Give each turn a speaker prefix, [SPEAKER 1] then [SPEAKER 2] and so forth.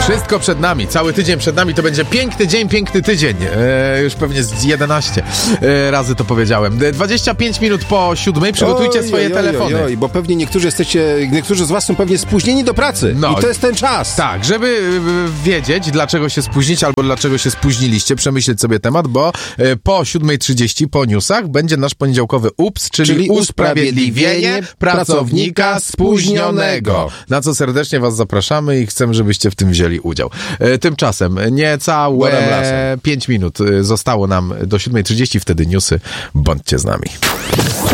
[SPEAKER 1] Wszystko przed nami, cały tydzień przed nami, to będzie piękny dzień, piękny tydzień. Już pewnie z 11 razy to powiedziałem. 25 minut po 7, przygotujcie swoje telefony.
[SPEAKER 2] Bo pewnie niektórzy z was są pewnie spóźnieni do pracy. I to jest ten czas.
[SPEAKER 1] Tak, żeby wiedzieć, dlaczego się spóźnić albo dlaczego się spóźniliście, przemyśleć sobie temat, bo po 7:30 po newsach będzie nasz poniedziałkowy UPS, czyli usprawiedliwienie pracownika spóźnionego. Na co serdecznie was zapraszamy i chcemy, żebyście w tym wzięli udział. Tymczasem niecałe 5 minut zostało nam do 7:30, wtedy newsy. Bądźcie z nami.